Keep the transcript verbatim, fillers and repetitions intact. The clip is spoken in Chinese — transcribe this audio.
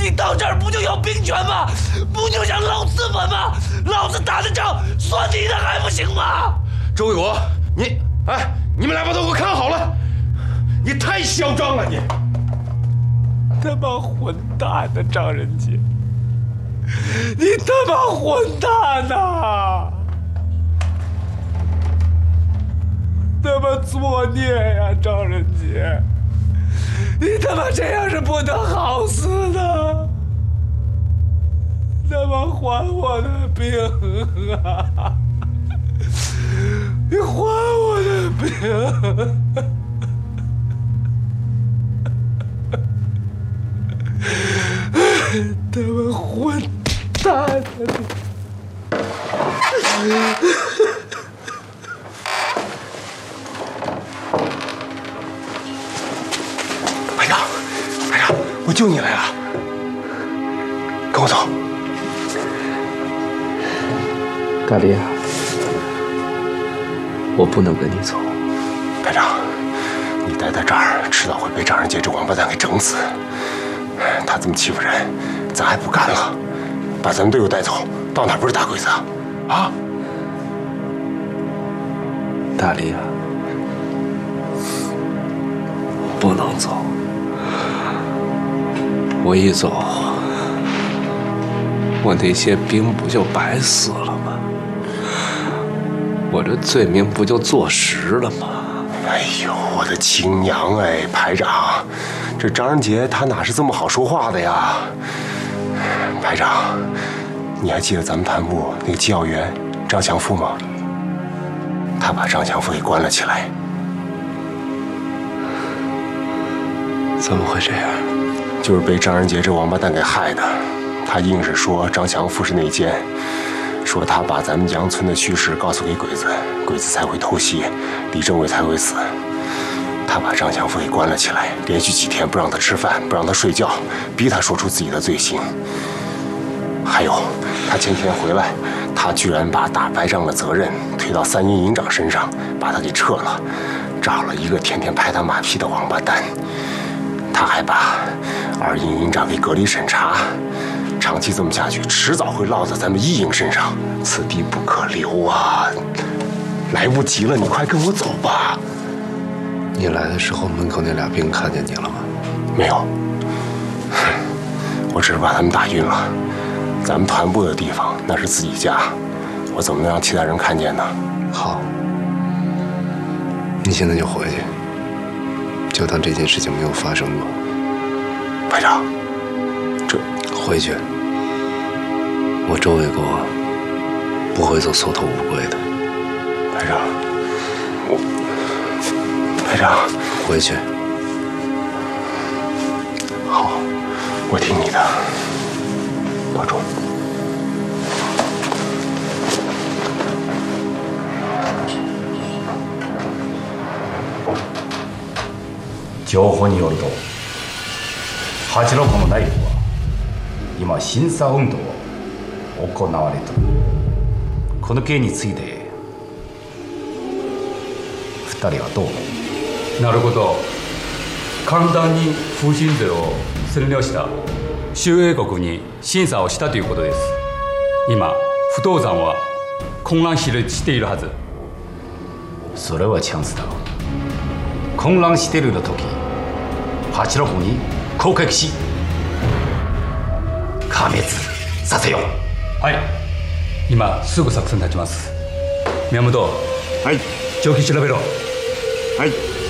你到这儿不就有兵权吗？不就想捞资本吗？老子打的仗算你的还不行吗？ 周卫国，你哎，你们俩把他给我看好了！你太嚣张了，你！ 他妈混蛋的张仁杰，你他妈混蛋呐！他妈作孽呀，张仁杰！你他妈这样是不得好死的！他妈还我的病啊！你还我的病！他妈混蛋的！ 排长，排长，我救你来了，跟我走。 大力啊，我不能跟你走。 排长，你待在这儿，迟早会被张仁杰这王八蛋给整死。他这么欺负人，咱还不干了？把咱们队友带走，到哪不是打鬼子啊？啊！ 大力啊，不能走。我一走，我那些兵不就白死了吗？我这罪名不就坐实了吗？ 哎呦，我的亲娘哎，排长，这张仁杰他哪是这么好说话的呀？排长，你还记得咱们团部那个机要员张祥富吗？他把张祥富给关了起来。 怎么会这样？ 就是被张仁杰这王八蛋给害的。他硬是说张祥富是内奸，说他把咱们杨村的虚实告诉给鬼子，鬼子才会偷袭，李政委才会死。他把张祥富给关了起来，连续几天不让他吃饭，不让他睡觉，逼他说出自己的罪行。还有，他前天回来，他居然把打败仗的责任推到三营营长身上，把他给撤了，找了一个天天拍他马屁的王八蛋。他还把二营营长给隔离审查，长期这么下去，迟早会落到咱们一营身上，此地不可留啊！来不及了，你快跟我走吧。 你来的时候，门口那俩兵看见你了吗？ 没有，我只是把他们打晕了。咱们团部的地方那是自己家，我怎么能让其他人看见呢？ 好，你现在就回去，就当这件事情没有发生过。 排长，这回去，我周卫国不会走缩头乌龟的。 排长，我排长， 回去。 好，我听你的，保重。 情報によるとはちろくの内部は今審査運動を行われている。この件について二人はどう思う？ なるほど。簡単に風信税を占領した周英国に審査をしたということです。今不動産は混乱しているはず。 それはチャンスだ。混乱している時はちろくに攻撃し壊滅させよう。 はい、今すぐ作戦立ちます。宮本、はい、状況調べろ。 はい。